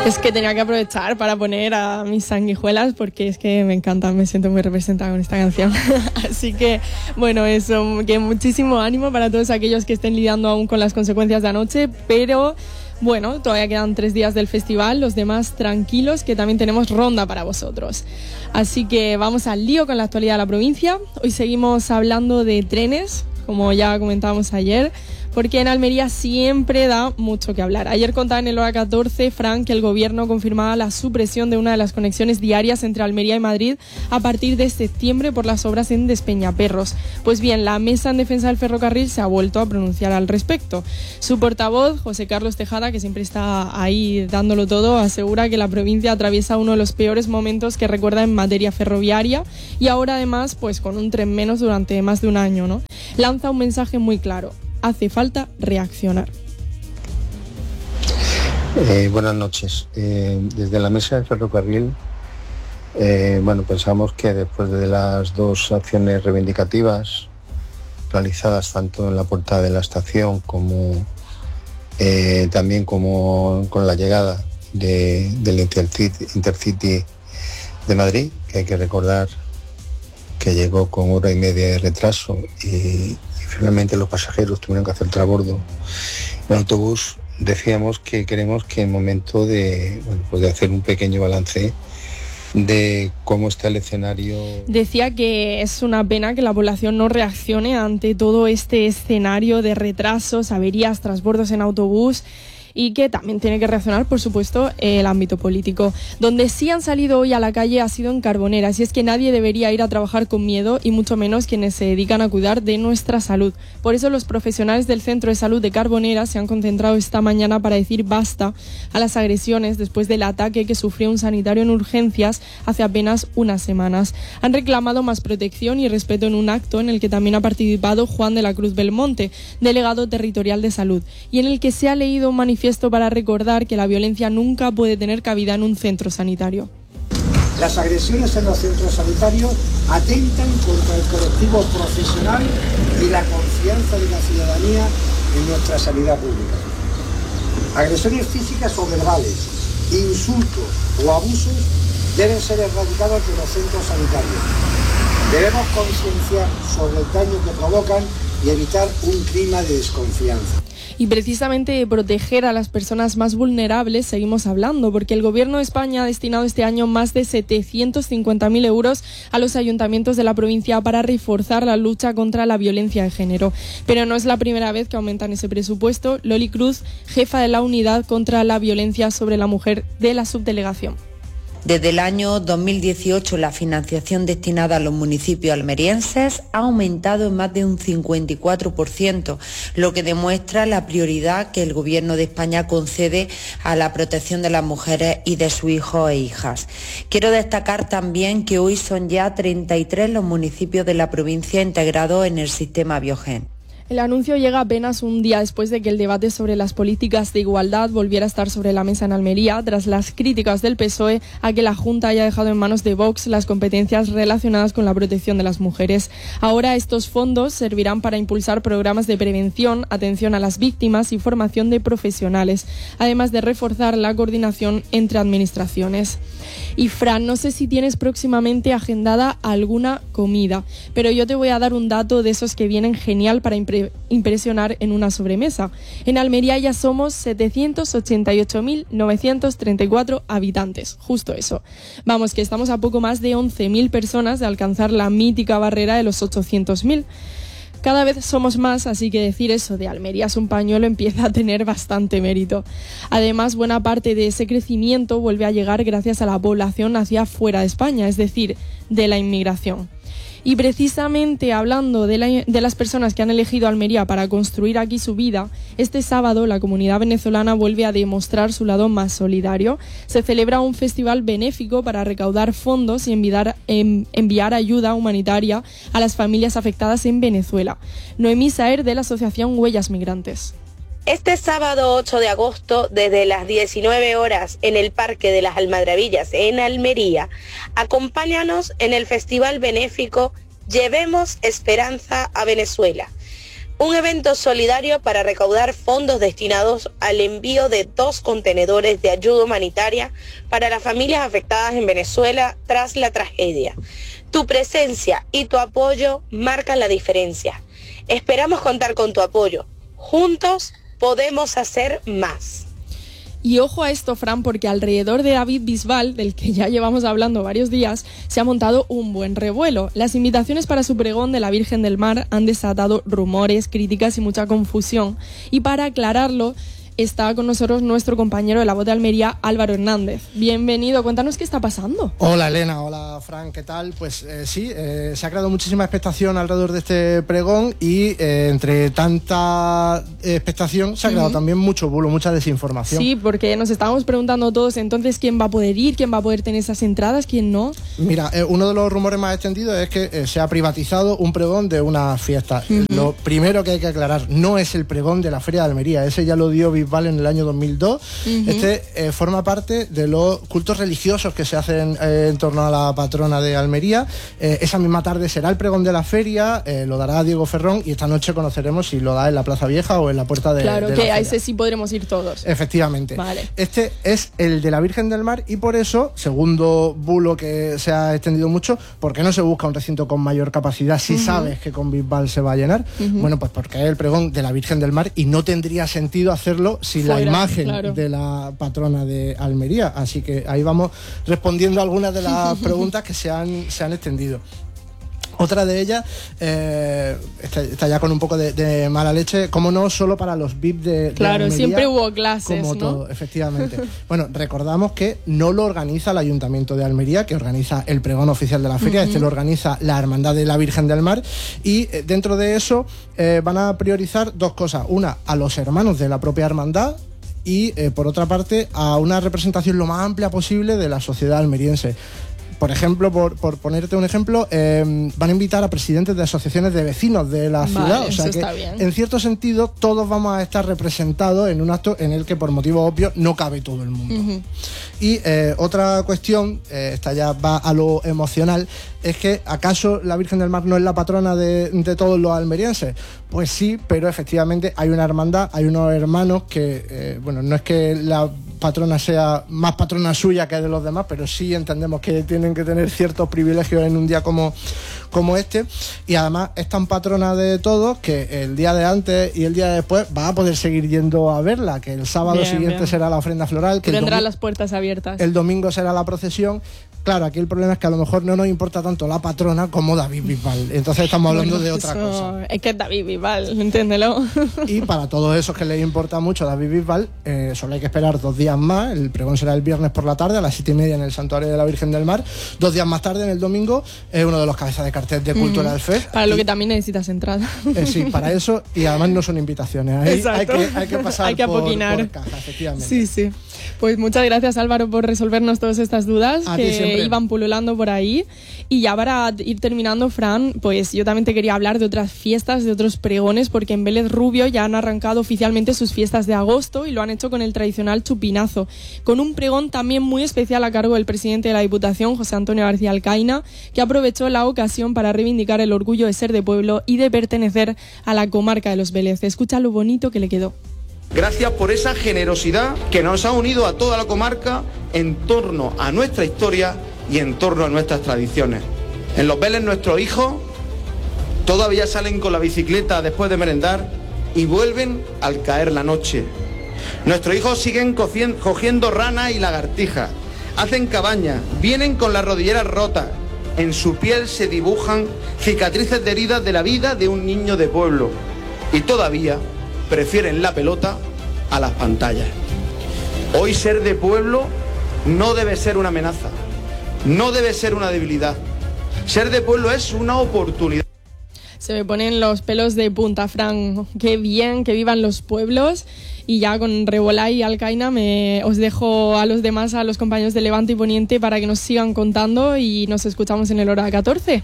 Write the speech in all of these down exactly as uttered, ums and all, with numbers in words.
Es que tenía que aprovechar para poner a mis sanguijuelas porque es que me encanta, me siento muy representada con esta canción. Así que, bueno, eso, que muchísimo ánimo para todos aquellos que estén lidiando aún con las consecuencias de anoche, pero bueno, todavía quedan tres días del festival, los demás tranquilos, que también tenemos ronda para vosotros. Así que vamos al lío con la actualidad de la provincia. Hoy seguimos hablando de trenes, como ya comentábamos ayer, porque en Almería siempre da mucho que hablar. Ayer contaba en el Hora catorce, Fran, que el gobierno confirmaba la supresión de una de las conexiones diarias entre Almería y Madrid a partir de septiembre por las obras en Despeñaperros. Pues bien, la Mesa en Defensa del Ferrocarril se ha vuelto a pronunciar al respecto. Su portavoz, José Carlos Tejada, que siempre está ahí dándolo todo, asegura que la provincia atraviesa uno de los peores momentos que recuerda en materia ferroviaria y ahora además pues con un tren menos durante más de un año, ¿no? Lanza un mensaje muy claro. Hace falta reaccionar. Eh, buenas noches. Eh, desde la Mesa del Ferrocarril, eh, bueno, pensamos que después de las dos acciones reivindicativas realizadas tanto en la puerta de la estación como eh, también como con la llegada de, del Intercity, Intercity de Madrid, que hay que recordar que llegó con hora y media de retraso y finalmente los pasajeros tuvieron que hacer transbordo en autobús, decíamos que queremos que en momento de, bueno, pues de hacer un pequeño balance de cómo está el escenario. Decía que es una pena que la población no reaccione ante todo este escenario de retrasos, averías, transbordos en autobús, y que también tiene que reaccionar, por supuesto, el ámbito político. Donde sí han salido hoy a la calle ha sido en Carboneras, y es que nadie debería ir a trabajar con miedo, y mucho menos quienes se dedican a cuidar de nuestra salud. Por eso los profesionales del Centro de Salud de Carboneras se han concentrado esta mañana para decir basta a las agresiones después del ataque que sufrió un sanitario en urgencias hace apenas unas semanas. Han reclamado más protección y respeto en un acto en el que también ha participado Juan de la Cruz Belmonte, delegado territorial de salud, y en el que se ha leído un manifiesto para recordar que la violencia nunca puede tener cabida en un centro sanitario. Las agresiones en los centros sanitarios atentan contra el colectivo profesional y la confianza de la ciudadanía en nuestra sanidad pública. Agresiones físicas o verbales, insultos o abusos deben ser erradicados de los centros sanitarios. Debemos concienciar sobre el daño que provocan y evitar un clima de desconfianza. Y precisamente de proteger a las personas más vulnerables seguimos hablando, porque el Gobierno de España ha destinado este año más de setecientos cincuenta mil euros a los ayuntamientos de la provincia para reforzar la lucha contra la violencia de género. Pero no es la primera vez que aumentan ese presupuesto. Loli Cruz, jefa de la Unidad contra la Violencia sobre la Mujer de la subdelegación. Desde el año dos mil dieciocho, la financiación destinada a los municipios almerienses ha aumentado en más de un cincuenta y cuatro por ciento, lo que demuestra la prioridad que el Gobierno de España concede a la protección de las mujeres y de sus hijos e hijas. Quiero destacar también que hoy son ya treinta y tres los municipios de la provincia integrados en el sistema Biogen. El anuncio llega apenas un día después de que el debate sobre las políticas de igualdad volviera a estar sobre la mesa en Almería, tras las críticas del P S O E a que la Junta haya dejado en manos de Vox las competencias relacionadas con la protección de las mujeres. Ahora estos fondos servirán para impulsar programas de prevención, atención a las víctimas y formación de profesionales, además de reforzar la coordinación entre administraciones. Y Fran, no sé si tienes próximamente agendada alguna comida, pero yo te voy a dar un dato de esos que vienen genial para impre- impresionar en una sobremesa. En Almería ya somos setecientos ochenta y ocho mil novecientos treinta y cuatro habitantes, justo eso. Vamos, que estamos a poco más de once mil personas de alcanzar la mítica barrera de los ochocientos mil. Cada vez somos más, así que decir eso de Almería es un pañuelo empieza a tener bastante mérito. Además, buena parte de ese crecimiento vuelve a llegar gracias a la población nacida fuera de España, es decir, de la inmigración. Y precisamente hablando de, la, de las personas que han elegido Almería para construir aquí su vida, este sábado la comunidad venezolana vuelve a demostrar su lado más solidario. Se celebra un festival benéfico para recaudar fondos y enviar, en, enviar ayuda humanitaria a las familias afectadas en Venezuela. Noemí Saer, de la asociación Huellas Migrantes. Este sábado ocho de agosto, desde las diecinueve horas, en el Parque de las Almadrabillas, en Almería, acompáñanos en el Festival Benéfico Llevemos Esperanza a Venezuela. Un evento solidario para recaudar fondos destinados al envío de dos contenedores de ayuda humanitaria para las familias afectadas en Venezuela tras la tragedia. Tu presencia y tu apoyo marcan la diferencia. Esperamos contar con tu apoyo. Juntos podemos hacer más. Y ojo a esto, Fran, porque alrededor de David Bisbal, del que ya llevamos hablando varios días, se ha montado un buen revuelo. Las invitaciones para su pregón de la Virgen del Mar han desatado rumores, críticas y mucha confusión. Y para aclararlo, está con nosotros nuestro compañero de La Voz de Almería, Álvaro Hernández. Bienvenido, cuéntanos qué está pasando. Hola Elena, hola Fran, ¿qué tal? Pues eh, sí, eh, se ha creado muchísima expectación alrededor de este pregón y eh, entre tanta expectación se ha creado uh-huh. también mucho bulo, mucha desinformación. Sí, porque nos estábamos preguntando todos entonces quién va a poder ir, quién va a poder tener esas entradas, quién no. Mira, eh, uno de los rumores más extendidos es que eh, se ha privatizado un pregón de una fiesta. Uh-huh. Lo primero que hay que aclarar, no es el pregón de la Feria de Almería, ese ya lo dio Bisbal en el año dos mil dos. Uh-huh. Este eh, forma parte de los cultos religiosos que se hacen eh, en torno a la patrona de Almería. Eh, esa misma tarde será el pregón de la feria, eh, lo dará Diego Ferrón y esta noche conoceremos si lo da en la Plaza Vieja o en la puerta de, claro, de la que feria. a ese sí podremos ir todos. Efectivamente. Vale. Este es el de la Virgen del Mar y por eso, segundo bulo que se ha extendido mucho, ¿por qué no se busca un recinto con mayor capacidad si uh-huh. sabes que con Bisbal se va a llenar? Uh-huh. Bueno, pues porque es el pregón de la Virgen del Mar y no tendría sentido hacerlo si Fuera, la imagen claro. de la patrona de Almería. Así que ahí vamos respondiendo a algunas de las preguntas que se han, se han extendido. Otra de ellas eh, está, está ya con un poco de, de mala leche, como no solo para los V I P de, de Claro, Almería, siempre hubo clases, como ¿no? todo, efectivamente. Bueno, recordamos que no lo organiza el Ayuntamiento de Almería, que organiza el pregón oficial de la feria, uh-huh. este lo organiza la Hermandad de la Virgen del Mar, y eh, dentro de eso eh, van a priorizar dos cosas. Una, a los hermanos de la propia hermandad, y eh, por otra parte a una representación lo más amplia posible de la sociedad almeriense. Por ejemplo, por, por ponerte un ejemplo, eh, van a invitar a presidentes de asociaciones de vecinos de la vale, ciudad. O sea eso que, está bien. En cierto sentido, todos vamos a estar representados en un acto en el que, por motivos obvios, no cabe todo el mundo. Uh-huh. Y eh, otra cuestión, eh, esta ya va a lo emocional, es que ¿acaso la Virgen del Mar no es la patrona de, de todos los almerienses? Pues sí, pero efectivamente hay una hermandad, hay unos hermanos que, eh, bueno, no es que la patrona sea más patrona suya que de los demás, pero sí entendemos que tienen que tener ciertos privilegios en un día como, como este, y además es tan patrona de todos que el día de antes y el día de después va a poder seguir yendo a verla, que el sábado bien, siguiente bien. será la ofrenda floral, que tendrá domi- las puertas abiertas, el domingo será la procesión. Claro, aquí el problema es que a lo mejor no nos importa tanto la patrona como David Bisbal. Entonces estamos hablando bueno, de otra eso, cosa. Es que es David Bisbal, entiéndelo. Y para todos esos que les importa mucho David Bisbal, eh, solo hay que esperar dos días más. El pregón será el viernes por la tarde a las siete y media en el Santuario de la Virgen del Mar. Dos días más tarde, en el domingo, es uno de los cabezas de cartel de Cultural uh-huh. Fest. Para y, lo que también necesitas entrada. Eh, sí, para eso. Y además no son invitaciones. Ahí hay, que, hay que pasar hay que por, apoquinar. por caja, efectivamente. Sí, sí. Pues muchas gracias, Álvaro, por resolvernos todas estas dudas a que iban pululando por ahí. Y ya para ir terminando, Fran, pues yo también te quería hablar de otras fiestas, de otros pregones, porque en Vélez Rubio ya han arrancado oficialmente sus fiestas de agosto y lo han hecho con el tradicional chupinazo, con un pregón también muy especial a cargo del presidente de la Diputación, José Antonio García Alcaina, que aprovechó la ocasión para reivindicar el orgullo de ser de pueblo y de pertenecer a la comarca de los Vélez. Escucha lo bonito que le quedó. Gracias por esa generosidad que nos ha unido a toda la comarca en torno a nuestra historia y en torno a nuestras tradiciones. En los Vélez nuestros hijos todavía salen con la bicicleta después de merendar y vuelven al caer la noche. Nuestros hijos siguen cogiendo ranas y lagartijas, hacen cabañas, vienen con las rodilleras rotas, en su piel se dibujan cicatrices de heridas de la vida de un niño de pueblo y todavía prefieren la pelota a las pantallas. Hoy ser de pueblo no debe ser una amenaza, no debe ser una debilidad. Ser de pueblo es una oportunidad. Se me ponen los pelos de punta, Fran. Qué bien, que vivan los pueblos. Y ya con Rebolá y Alcaina me os dejo a los demás, a los compañeros de Levante y Poniente, para que nos sigan contando y nos escuchamos en el hora catorce.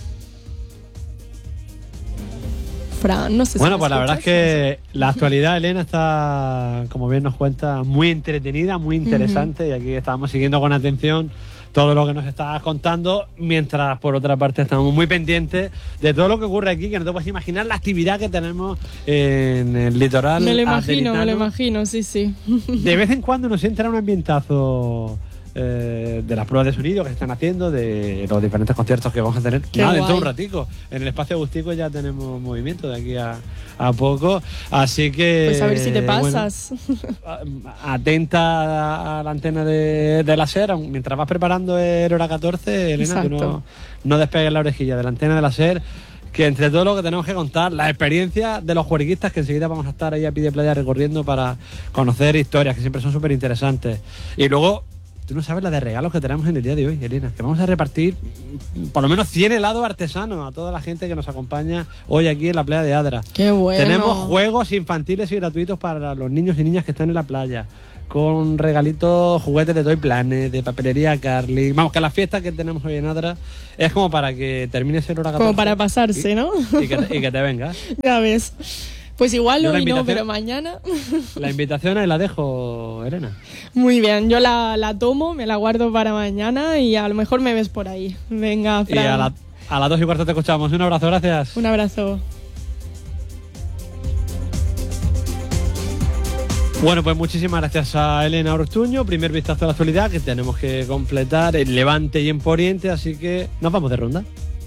Fran, no sé si bueno, pues la verdad es que la actualidad, Elena, está, como bien nos cuenta, muy entretenida, muy interesante, uh-huh. y aquí estábamos siguiendo con atención todo lo que nos estás contando, mientras por otra parte estamos muy pendientes de todo lo que ocurre aquí, que no te puedes imaginar la actividad que tenemos en el litoral. Me lo imagino, me lo imagino, sí, sí. De vez en cuando nos entra un ambientazo eh, de las pruebas de sonido que se están haciendo, de los diferentes conciertos que vamos a tener. Nada, dentro de un ratico. En el espacio Agustico ya tenemos movimiento de aquí a, a poco. Así que... Pues a ver si te pasas. Bueno, atenta a la antena de, de la SER. Mientras vas preparando el hora catorce, Elena, que no, no despegues la orejilla de la antena de la SER, que entre todo lo que tenemos que contar, la experiencia de los juerguistas, que enseguida vamos a estar ahí a pie de playa recorriendo para conocer historias que siempre son súper interesantes. Y luego, tú no sabes la de regalos que tenemos en el día de hoy, Elena, que vamos a repartir por lo menos cien helados artesanos a toda la gente que nos acompaña hoy aquí en la playa de Adra. ¡Qué bueno! Tenemos juegos infantiles y gratuitos para los niños y niñas que están en la playa, con regalitos, juguetes de Toy Planet, de papelería Carly. Vamos, que la fiesta que tenemos hoy en Adra es como para que termines el hora catorce. Como para pasarse, y, ¿no? Y que, y que te vengas. Ya ves. Pues igual yo hoy no, pero mañana. La invitación ahí la dejo, Elena. Muy bien, yo la, la tomo, me la guardo para mañana y a lo mejor me ves por ahí. Venga, Fran. Y a, la, a las dos y cuarto te escuchamos. Un abrazo, gracias. Un abrazo. Bueno, pues muchísimas gracias a Elena Ortuño. Primer vistazo a la actualidad que tenemos que completar en Levante y en Poniente, así que nos vamos de ronda.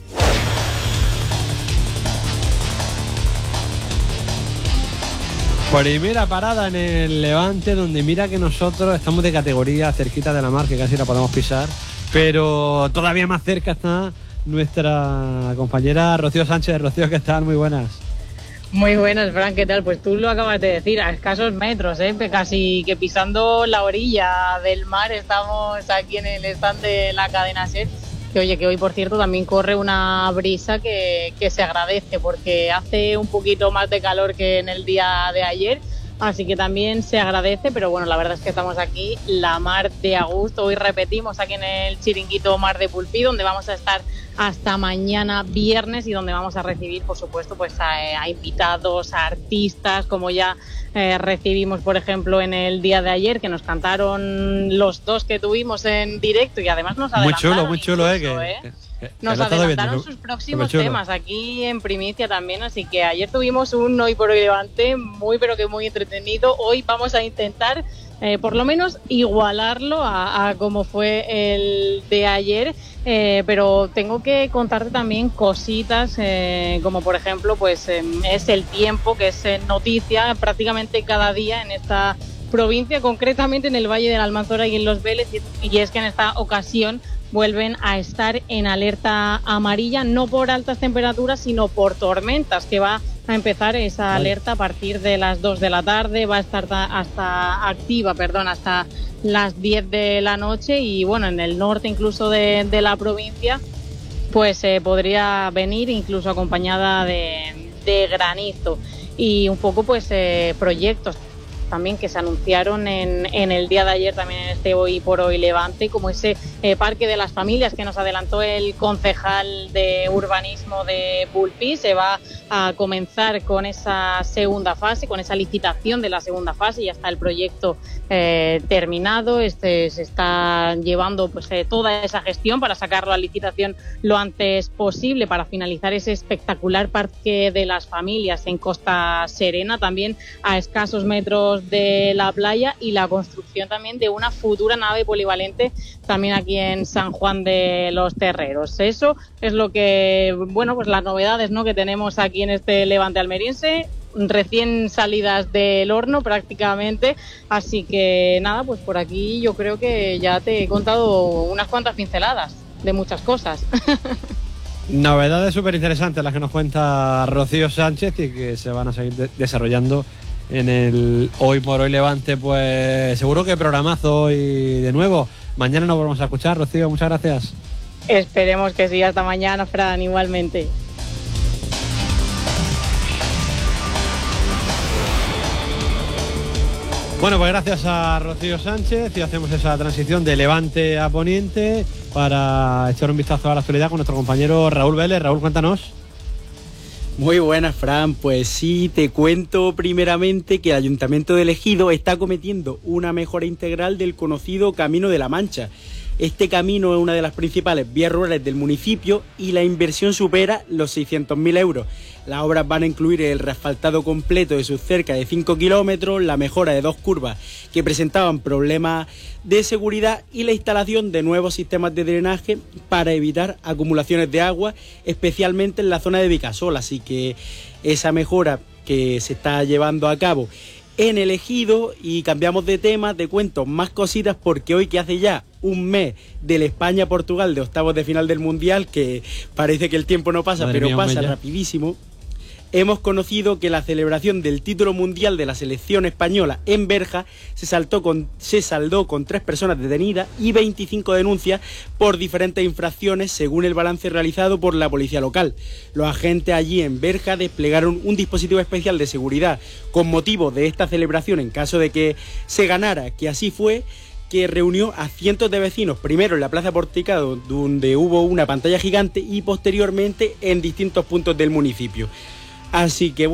Primera parada en el Levante, donde mira que nosotros estamos de categoría cerquita de la mar, que casi la podemos pisar, pero todavía más cerca está nuestra compañera Rocío Sánchez. Rocío, ¿qué tal? Muy buenas. Muy buenas, Fran, ¿qué tal? Pues tú lo acabas de decir, a escasos metros, ¿eh? Casi que pisando la orilla del mar estamos aquí en el stand de la cadena SER. Que oye, que hoy por cierto también corre una brisa que, que se agradece porque hace un poquito más de calor que en el día de ayer, así que también se agradece, pero bueno, la verdad es que estamos aquí, la mar de a gusto. Hoy repetimos aquí en el chiringuito Mar de Pulpí, donde vamos a estar hasta mañana viernes y donde vamos a recibir, por supuesto, pues a, a invitados, a artistas, como ya eh, recibimos, por ejemplo, en el día de ayer, que nos cantaron los dos que tuvimos en directo y además nos adelantaron. Muy chulo, muy chulo, incluso, eh, que, eh, que, nos que adelantaron viendo, sus próximos temas aquí en primicia también, así que ayer tuvimos un Hoy por Hoy Levante muy pero que muy entretenido. Hoy vamos a intentar eh, por lo menos igualarlo a, a como fue el de ayer, eh, pero tengo que contarte también cositas eh, como por ejemplo pues eh, es el tiempo, que es eh, noticia prácticamente cada día en esta provincia, concretamente en el Valle de la Almanzora y en Los Vélez, y, y es que en esta ocasión vuelven a estar en alerta amarilla, no por altas temperaturas, sino por tormentas, que va a empezar esa alerta a partir de las dos de la tarde, va a estar hasta activa, perdón, hasta las diez de la noche, y bueno, en el norte incluso de, de la provincia, pues eh, podría venir incluso acompañada de, de granizo y un poco pues eh, proyectos también que se anunciaron en, en el día de ayer también en este Hoy por Hoy Levante, como ese eh, Parque de las Familias que nos adelantó el concejal de urbanismo de Pulpí. Se va a comenzar con esa segunda fase, con esa licitación de la segunda fase. Ya está el proyecto eh, terminado, este, se está llevando pues eh, toda esa gestión para sacarlo a licitación lo antes posible, para finalizar ese espectacular Parque de las Familias en Costa Serena, también a escasos metros de la playa, y la construcción también de una futura nave polivalente también aquí en San Juan de los Terreros. Eso es lo que, bueno, pues las novedades, ¿no?, que tenemos aquí en este Levante almeriense, recién salidas del horno prácticamente, así que nada, pues por aquí yo creo que ya te he contado unas cuantas pinceladas de muchas cosas. Novedades súper interesantes las que nos cuenta Rocío Sánchez y que se van a seguir de- desarrollando en el Hoy por Hoy Levante. Pues seguro que programazo hoy de nuevo. Mañana nos volvemos a escuchar. Rocío, muchas gracias. Esperemos que sí, hasta mañana, Fran, igualmente. Bueno, pues gracias a Rocío Sánchez y hacemos esa transición de Levante a Poniente para echar un vistazo a la actualidad con nuestro compañero Raúl Vélez. Raúl, cuéntanos. Muy buenas, Fran. Pues sí, te cuento primeramente que el Ayuntamiento de Ejido está cometiendo una mejora integral del conocido Camino de la Mancha. Este camino es una de las principales vías rurales del municipio y la inversión supera los seiscientos mil euros. Las obras van a incluir el reasfaltado completo de sus cerca de cinco kilómetros, la mejora de dos curvas que presentaban problemas de seguridad y la instalación de nuevos sistemas de drenaje para evitar acumulaciones de agua, especialmente en la zona de Vicasola. Así que esa mejora que se está llevando a cabo en el Ejido. Y cambiamos de tema, te cuento más cositas porque hoy, que hace ya un mes del España-Portugal de octavos de final del Mundial, que parece que el tiempo no pasa, Madre pero mía, pasa rapidísimo, hemos conocido que la celebración del título mundial de la selección española en Berja se, saltó con, se saldó con tres personas detenidas y veinticinco denuncias por diferentes infracciones, según el balance realizado por la policía local. Los agentes allí en Berja desplegaron un dispositivo especial de seguridad con motivo de esta celebración en caso de que se ganara, que así fue, que reunió a cientos de vecinos, primero en la Plaza Porticado, donde hubo una pantalla gigante, y posteriormente en distintos puntos del municipio. Así que